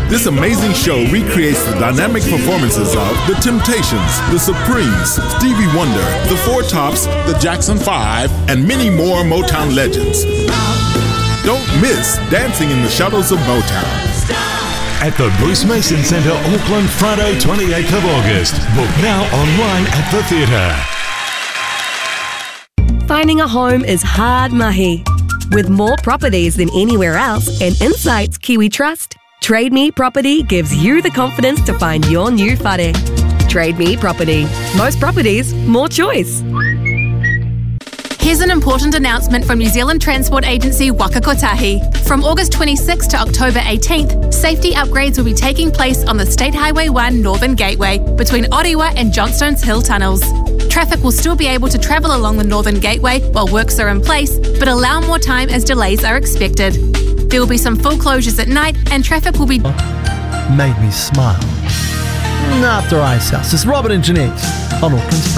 This amazing show recreates the dynamic performances of The Temptations, The Supremes, Stevie Wonder, The Four Tops, The Jackson 5, and many more Motown legends. Don't miss Dancing in the Shadows of Motown. At the Bruce Mason Centre, Auckland, Friday 28th of August. Book now online at the theatre. Finding a home is hard mahi. With more properties than anywhere else and insights Kiwi trust, Trade Me Property gives you the confidence to find your new whare. Trade Me Property. Most properties, more choice. Here's an important announcement from New Zealand Transport Agency Waka Kotahi. From August 26th to October 18th, safety upgrades will be taking place on the State Highway 1 Northern Gateway between Orewa and Johnstone's Hill tunnels. Traffic will still be able to travel along the Northern Gateway while works are in place, but allow more time as delays are expected. There will be some full closures at night and traffic will be... Made me smile. After Ice House, it's Robert and Jeanette on Auckland's